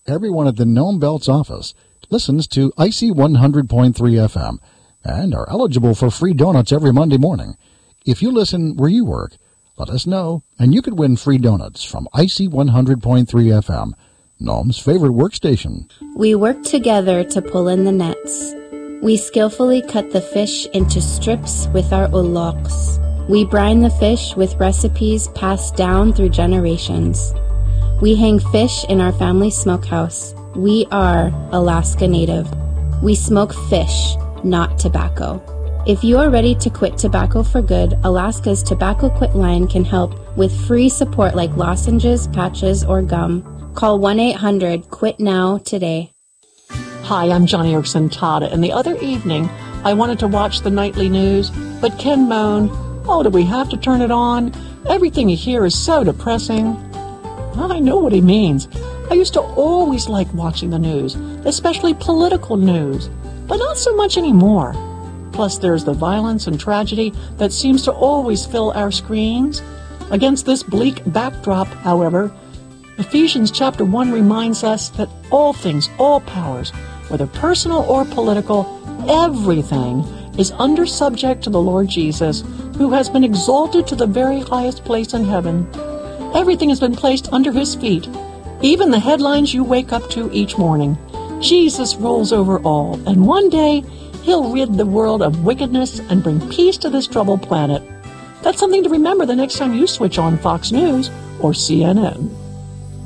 everyone at the Nome Belts office listens to IC 100.3 FM and are eligible for free donuts every Monday morning. If you listen where you work, let us know, and you could win free donuts from IC 100.3 FM, Nome's favorite workstation. We work together to pull in the nets. We skillfully cut the fish into strips with our uloks. We brine the fish with recipes passed down through generations. We hang fish in our family smokehouse. We are Alaska Native. We smoke fish, not tobacco. If you are ready to quit tobacco for good, Alaska's Tobacco Quit line can help with free support like lozenges, patches, or gum. Call 1-800-QUIT-NOW today. Hi, I'm Johnny Erickson Tada, and the other evening I wanted to watch the nightly news, but Ken moaned, "Oh, do we have to turn it on? Everything you hear is so depressing." I know what he means. I used to always like watching the news, especially political news, but not so much anymore. Plus, there's the violence and tragedy that seems to always fill our screens. Against this bleak backdrop, however, Ephesians chapter 1 reminds us that all things, all powers, whether personal or political, everything is under subject to the Lord Jesus, who has been exalted to the very highest place in heaven. Everything has been placed under his feet, even the headlines you wake up to each morning. Jesus rules over all, and one day he'll rid the world of wickedness and bring peace to this troubled planet. That's something to remember the next time you switch on Fox News or CNN.